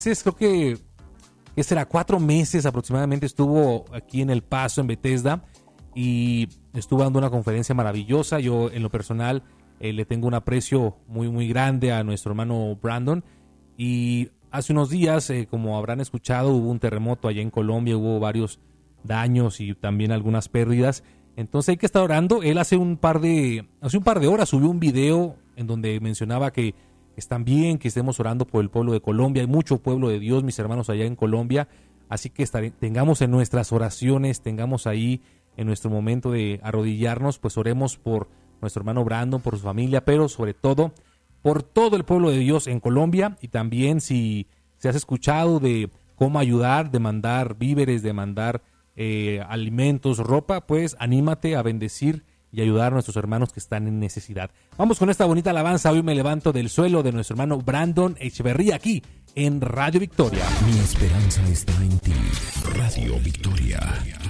creo que será 4 meses aproximadamente, estuvo aquí en El Paso, en Bethesda, y estuvo dando una conferencia maravillosa. Yo en lo personal le tengo un aprecio muy muy grande a nuestro hermano Brandon, y hace unos días, como habrán escuchado, hubo un terremoto allá en Colombia, hubo varios daños y también algunas pérdidas. Entonces hay que estar orando. Él hace un par de horas subió un video en donde mencionaba que están bien, que estemos orando por el pueblo de Colombia. Hay mucho pueblo de Dios, mis hermanos, allá en Colombia. Así que tengamos en nuestras oraciones, tengamos ahí en nuestro momento de arrodillarnos, pues oremos por nuestro hermano Brandon, por su familia, pero sobre todo por todo el pueblo de Dios en Colombia. Y también si has escuchado de cómo ayudar, de mandar víveres, de mandar alimentos, ropa, pues anímate a bendecir y ayudar a nuestros hermanos que están en necesidad. Vamos con esta bonita alabanza. Hoy me levanto del suelo, de nuestro hermano Brandon Echeverría, aquí en Radio Victoria. Mi esperanza está en ti, Radio Victoria.